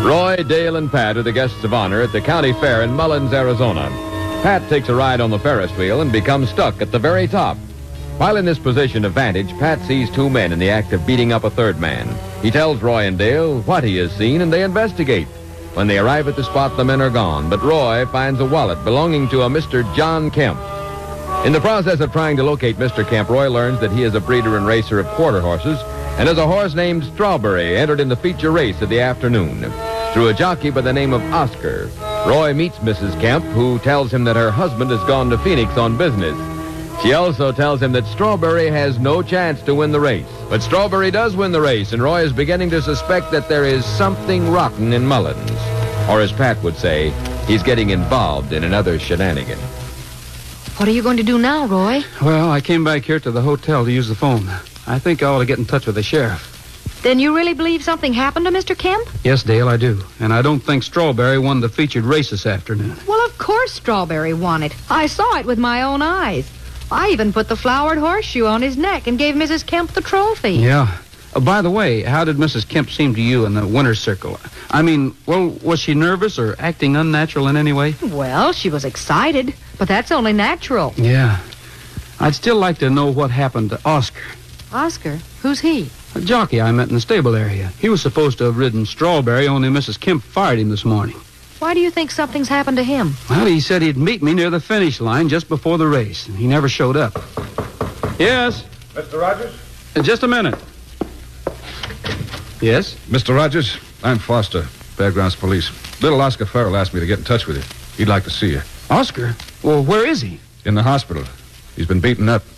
Roy, Dale, and Pat are the guests of honor at the county fair in Mullins, Arizona. Pat takes a ride on the Ferris wheel and becomes stuck at the very top. While in this position of vantage, Pat sees two men in the act of beating up a third man. He tells Roy and Dale what he has seen, and they investigate. When they arrive at the spot, the men are gone, but Roy finds a wallet belonging to a Mr. John Kemp. In the process of trying to locate Mr. Kemp, Roy learns that he is a breeder and racer of quarter horses and has a horse named Strawberry entered in the feature race of the afternoon. Through a jockey by the name of Oscar, Roy meets Mrs. Kemp, who tells him that her husband has gone to Phoenix on business. She also tells him that Strawberry has no chance to win the race. But Strawberry does win the race, and Roy is beginning to suspect that there is something rotten in Mullins. Or as Pat would say, he's getting involved in another shenanigan. What are you going to do now, Roy? Well, I came back here to the hotel to use the phone. I think I ought to get in touch with the sheriff. Then you really believe something happened to Mr. Kemp? Yes, Dale, I do. And I don't think Strawberry won the featured race this afternoon. Well, of course Strawberry won it. I saw it with my own eyes. I even put the flowered horseshoe on his neck and gave Mrs. Kemp the trophy. Yeah. By the way, how did Mrs. Kemp seem to you in the winner's circle? I mean, well, was she nervous or acting unnatural in any way? Well, she was excited, but that's only natural. Yeah. I'd still like to know what happened to Oscar. Oscar? Who's he? A jockey I met in the stable area. He was supposed to have ridden Strawberry, only Mrs. Kemp fired him this morning. Why do you think something's happened to him? Well, he said he'd meet me near the finish line just before the race, and he never showed up. Yes? Mr. Rogers? Just a minute. Yes? Mr. Rogers, I'm Foster, Fairgrounds Police. Little Oscar Farrell asked me to get in touch with you. He'd like to see you. Oscar? Well, where is he? In the hospital. He's been beaten up.